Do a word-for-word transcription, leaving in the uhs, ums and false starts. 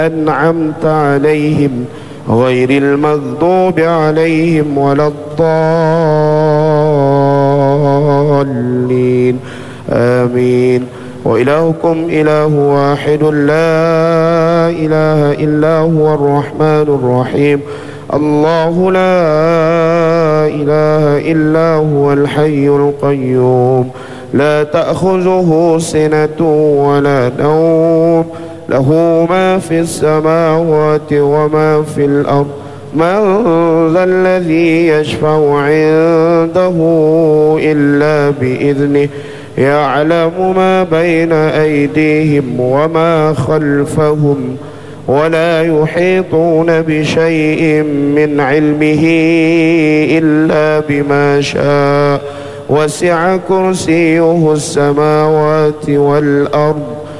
أنعمت عليهم غير المغضوب عليهم ولا الضالين آمين. وإلهكم إله واحد لا إله إلا هو الرحمن الرحيم. الله لا إله إلا هو الحي القيوم لا تأخذه سنة ولا نوم له ما في السماوات وما في الأرض. من ذا الذي يشفع عنده إلا بإذنه يعلم ما بين أيديهم وما خلفهم ولا يحيطون بشيء من علمه إلا بما شاء. وسع كرسيه السماوات والأرض